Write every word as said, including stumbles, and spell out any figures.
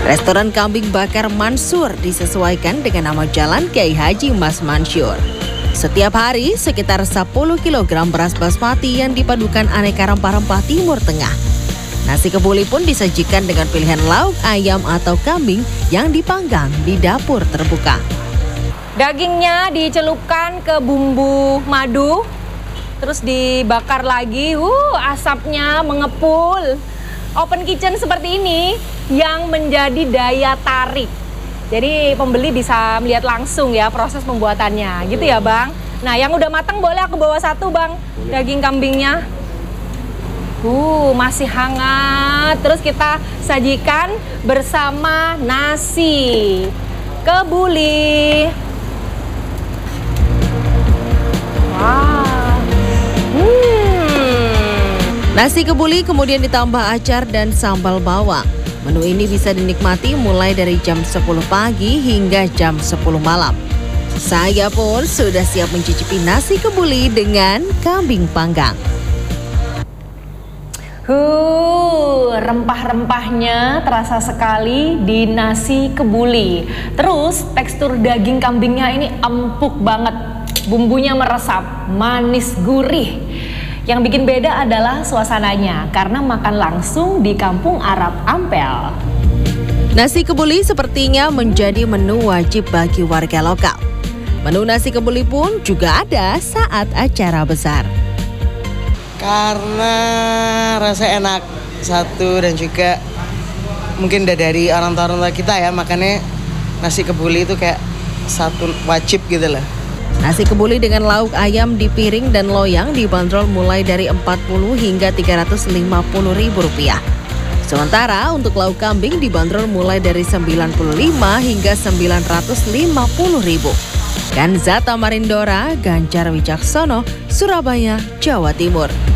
Restoran kambing bakar Mansur disesuaikan dengan nama Jalan Kiai Haji Mas Mansur. Setiap hari sekitar sepuluh kilogram beras basmati yang dipadukan aneka rempah-rempah Timur Tengah. Nasi kebuli pun disajikan dengan pilihan lauk ayam atau kambing yang dipanggang di dapur terbuka. Dagingnya dicelupkan ke bumbu madu, terus dibakar lagi. Uh, asapnya mengepul. Open kitchen seperti ini yang menjadi daya tarik. Jadi pembeli bisa melihat langsung ya proses pembuatannya, gitu ya Bang. Nah yang udah matang boleh aku bawa satu Bang, daging kambingnya. Uh, masih hangat. Terus kita sajikan bersama nasi kebuli. Wow. Hmm. Nasi kebuli kemudian ditambah acar dan sambal bawang. Menu ini bisa dinikmati mulai dari jam sepuluh pagi hingga jam sepuluh malam. Saya pun sudah siap mencicipi nasi kebuli dengan kambing panggang. Huh, rempah-rempahnya terasa sekali di nasi kebuli. Terus tekstur daging kambingnya ini empuk banget. Bumbunya meresap, manis gurih. Yang bikin beda adalah suasananya karena makan langsung di Kampung Arab Ampel. Nasi kebuli sepertinya menjadi menu wajib bagi warga lokal. Menu nasi kebuli pun juga ada saat acara besar. Karena rasa enak satu dan juga mungkin udah dari orang tua kita ya, makanya nasi kebuli itu kayak satu wajib gitu loh. Nasi kebuli dengan lauk ayam di piring dan loyang dibanderol mulai dari empat puluh hingga tiga ratus lima puluh ribu rupiah. Sementara untuk lauk kambing dibanderol mulai dari sembilan puluh lima hingga sembilan ratus lima puluh ribu. Kanza Tamarindora, Ganjar Wicaksono, Surabaya, Jawa Timur.